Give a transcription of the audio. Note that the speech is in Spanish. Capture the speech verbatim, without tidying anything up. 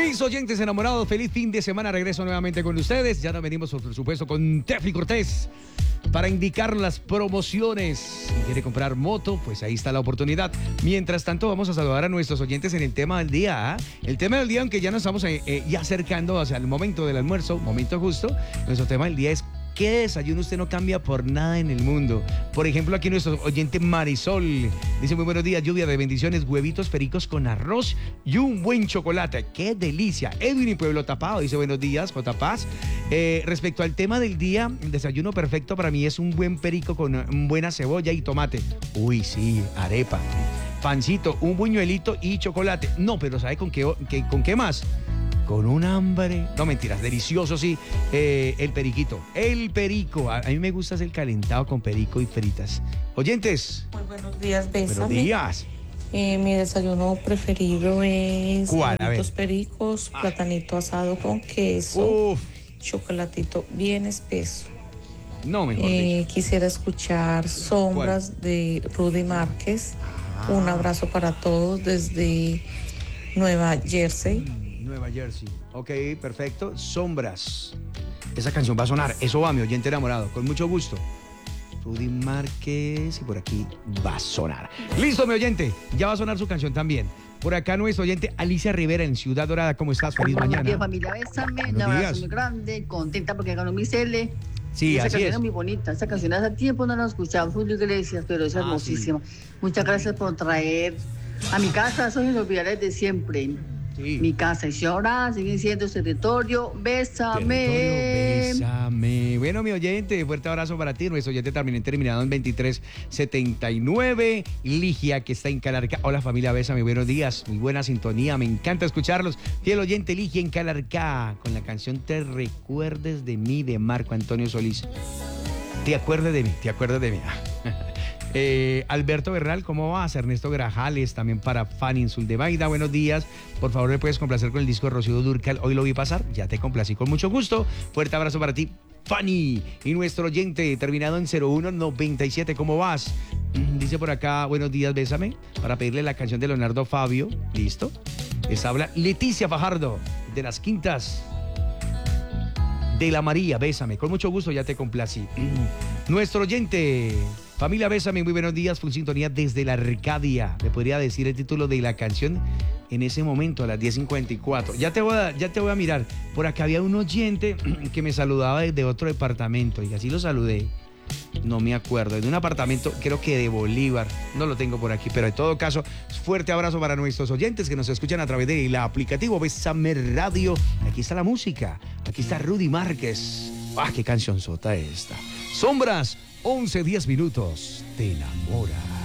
Mis oyentes enamorados, feliz fin de semana. Regreso nuevamente con ustedes. Ya nos venimos, por supuesto, con Tefi Cortés para indicar las promociones. Si quiere comprar moto, pues ahí está la oportunidad. Mientras tanto, vamos a saludar a nuestros oyentes en el tema del día. ¿eh? El tema del día, aunque ya nos estamos eh, eh, ya acercando hacia el momento del almuerzo, momento justo, nuestro tema del día es: ¿qué desayuno usted no cambia por nada en el mundo? Por ejemplo, aquí nuestro oyente Marisol dice: muy buenos días, lluvia de bendiciones, huevitos pericos con arroz y un buen chocolate. ¡Qué delicia! Edwin y Pueblo Tapado dice: buenos días, J. Paz. Eh, respecto al tema del día, el desayuno perfecto para mí es un buen perico con buena cebolla y tomate. Uy, sí, arepa. Pancito, un buñuelito y chocolate. No, pero ¿sabe con qué, qué, con qué más? Con un hambre. No, mentiras, delicioso, sí. Eh, el periquito. El perico. A, a mí me gusta hacer el calentado con perico y fritas. Oyentes. Muy buenos días, Bésame. Buenos días. Eh, mi desayuno preferido es ¿Cuál? A ver. huevitos pericos, ah. platanito asado con queso, Uf. chocolatito bien espeso. No, mejor eh, dicho. Quisiera escuchar Sombras ¿Cuál? de Rudy Márquez. Ah. Un abrazo para todos desde Nueva Jersey. Nueva Jersey. Ok, perfecto. Sombras. Esa canción va a sonar. Eso va, mi oyente enamorado. Con mucho gusto. Rudy Márquez. Y por aquí va a sonar. Listo, mi oyente. Ya va a sonar su canción también. Por acá nuestro oyente Alicia Rivera en Ciudad Dorada. ¿Cómo estás? Feliz Buenos mañana. días, familia. Bésame. Un abrazo muy grande. Contenta porque ganó mi Cele. Sí, esa así canción es. es muy bonita. Esa canción hace tiempo no la escuchaba. Julio Iglesias, pero es ah, hermosísima. Sí. Muchas gracias por traer a mi casa esos inolvidables de siempre. Sí. Mi casa y ahora sigue siendo ese territorio. Bésame. Territorio, bésame. Bueno, mi oyente, fuerte abrazo para ti. Nuestro oyente también terminado en veintitrés setenta y nueve. Ligia, que está en Calarcá. Hola, familia, bésame. Buenos días. Muy buena sintonía. Me encanta escucharlos. Fiel oyente Ligia en Calarcá, con la canción Te recuerdes de mí, de Marco Antonio Solís. Te acuerdes de mí, te acuerdes de mí. Eh, Alberto Bernal, ¿cómo vas? Ernesto Grajales, también para Fanny Insuldebaida, buenos días. Por favor, ¿me puedes complacer con el disco de Rocío Dúrcal? Hoy lo vi pasar, ya te complací con mucho gusto. Fuerte abrazo para ti, Fanny. Y nuestro oyente, terminado en cero uno noventa y siete, ¿cómo vas? Dice por acá, buenos días, bésame, para pedirle la canción de Leonardo Fabio. ¿Listo? Les habla Leticia Fajardo, de Las Quintas de la María, bésame. Con mucho gusto, ya te complací. Nuestro oyente... Familia, bésame, muy buenos días, full sintonía desde la Arcadia. ¿Me podría decir el título de la canción en ese momento, a las diez cincuenta y cuatro? Ya te voy a, ya te voy a mirar. Por acá había un oyente que me saludaba desde otro departamento y así lo saludé. No me acuerdo, de un apartamento, creo que de Bolívar. No lo tengo por aquí, pero en todo caso, fuerte abrazo para nuestros oyentes que nos escuchan a través del aplicativo Bésame Radio. Aquí está la música, aquí está Rudy Márquez. ¡Ah, qué canción sota esta! Sombras. once, diez minutos, te enamora.